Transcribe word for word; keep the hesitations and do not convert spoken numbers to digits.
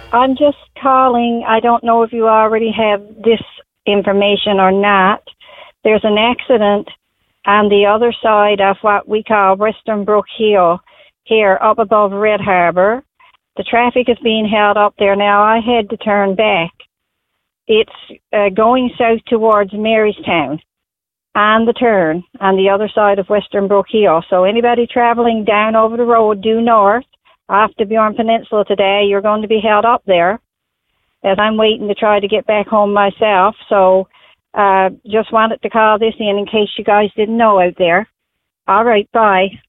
I'm just calling. I don't know if you already have this information or not. There's an accident on the other side of what we call Western Brook Hill, here up above Red Harbor. The traffic is being held up there now. I had to turn back. It's uh, going south towards Marystown on the turn on the other side of Western Brook Hill. So anybody traveling down over the road due north off the Bjorn Peninsula today, you're going to be held up there as I'm waiting to try to get back home myself. So uh, just wanted to call this in in case you guys didn't know out there. All right, bye.